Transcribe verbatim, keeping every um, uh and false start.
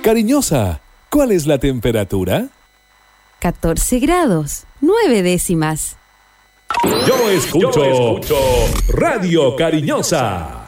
Cariñosa, ¿cuál es la temperatura? catorce grados, nueve décimas. Yo escucho, Yo escucho Radio Cariñosa.